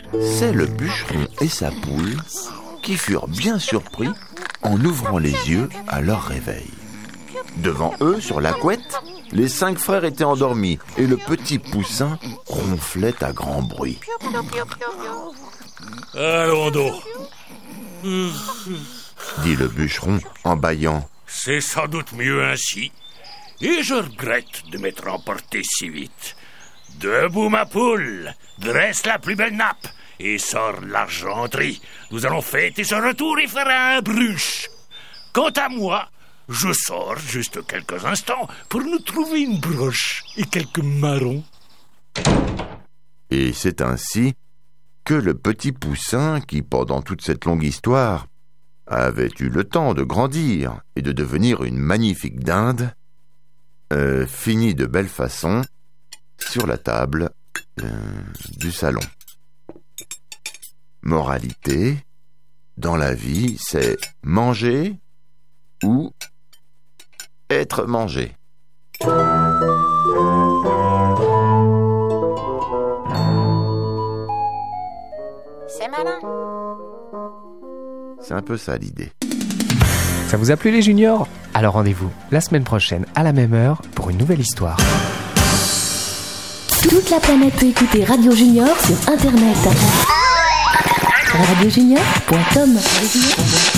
c'est le bûcheron et sa poule qui furent bien surpris en ouvrant les yeux à leur réveil. Devant eux, sur la couette, les 5 frères étaient endormis et le petit poussin ronflait à grand bruit. Allons donc, dit le bûcheron en bâillant. C'est sans doute mieux ainsi, et je regrette de m'être emporté si vite. Debout ma poule, dresse la plus belle nappe et sors l'argenterie. Nous allons fêter ce retour et faire un bruche. Quant à moi, je sors juste quelques instants pour nous trouver une broche et quelques marrons. Et c'est ainsi que le petit poussin, qui pendant toute cette longue histoire avait eu le temps de grandir et de devenir une magnifique dinde, finit de belle façon sur la table du salon. Moralité, dans la vie, c'est manger ou être mangé. C'est malin. C'est un peu ça l'idée. Ça vous a plu les juniors ? Alors rendez-vous la semaine prochaine à la même heure pour une nouvelle histoire. Toute la planète peut écouter Radio Junior sur Internet. radiojunior.com